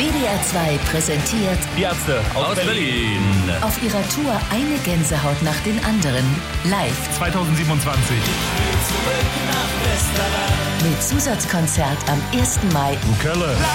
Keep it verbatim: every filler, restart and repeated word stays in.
W D R zwei präsentiert Die Ärzte aus, Aus Berlin. Berlin. auf ihrer Tour eine Gänsehaut nach den anderen. Live zwanzig siebenundzwanzig. mit Zusatzkonzert am ersten Mai Kölle.